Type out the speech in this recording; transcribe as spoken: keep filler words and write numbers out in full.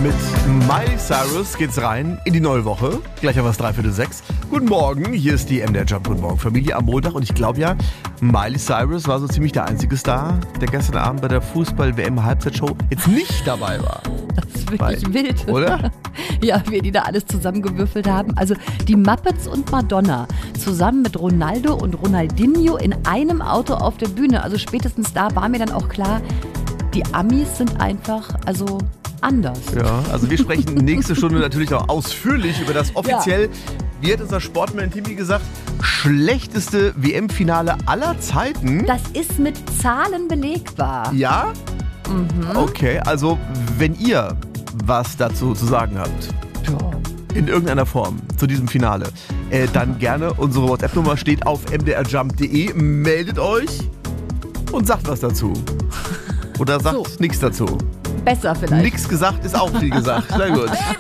Mit Miley Cyrus geht's rein in die neue Woche. Gleich haben wir es dreiviertel sechs. Guten Morgen, hier ist die M D R Jump. Guten Morgen, Familie am Montag. Und ich glaube ja, Miley Cyrus war so ziemlich der einzige Star, der gestern Abend bei der Fußball-W M-Halbzeitshow jetzt nicht dabei war. Das ist wirklich Weil, wild. Oder? Ja, wie die da alles zusammengewürfelt haben. Also die Muppets und Madonna zusammen mit Ronaldo und Ronaldinho in einem Auto auf der Bühne. Also spätestens da war mir dann auch klar, die Amis sind einfach, also anders. Ja, also wir sprechen nächste Stunde natürlich noch ausführlich über das offiziell, ja. Wie hat unser Sportman Timmy gesagt, schlechteste W M-Finale aller Zeiten. Das ist mit Zahlen belegbar. Ja? Mhm. Okay, also wenn ihr was dazu zu sagen habt, in irgendeiner Form zu diesem Finale, äh, dann gerne, unsere WhatsApp-Nummer steht auf m d r jump punkt d e, meldet euch und sagt was dazu. Oder sagt so. nichts dazu. Besser vielleicht. Nichts gesagt ist auch viel gesagt. Na gut.